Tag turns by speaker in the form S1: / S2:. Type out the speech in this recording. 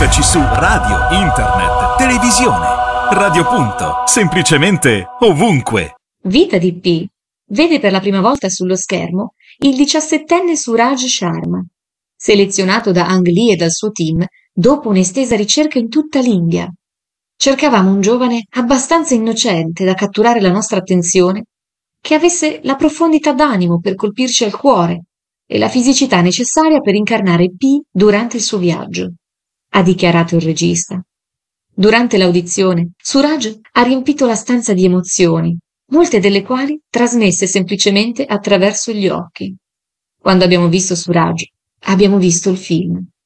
S1: Ascoltaci su radio, internet, televisione. Radio. Semplicemente ovunque.
S2: Vita di P vede per la prima volta sullo schermo il 17enne Suraj Sharma, selezionato da Ang Lee e dal suo team dopo un'estesa ricerca in tutta l'India. Cercavamo un giovane abbastanza innocente da catturare la nostra attenzione, che avesse la profondità d'animo per colpirci al cuore e la fisicità necessaria per incarnare P durante il suo viaggio, ha dichiarato il regista. Durante l'audizione, Suraj ha riempito la stanza di emozioni, molte delle quali trasmesse semplicemente attraverso gli occhi. Quando abbiamo visto Suraj, abbiamo visto il film.